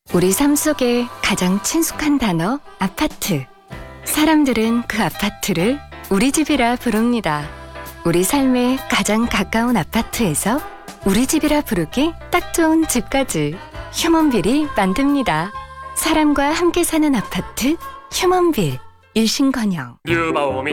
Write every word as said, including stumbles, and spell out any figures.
우리 삶 속에 가장 친숙한 단어 아파트. 사람들은 그 아파트를 우리 집이라 부릅니다. 우리 삶에 가장 가까운 아파트에서 우리 집이라 부르기 딱 좋은 집까지 휴먼빌이 만듭니다. 사람과 함께 사는 아파트 휴먼빌. 일신건영. 뉴바오미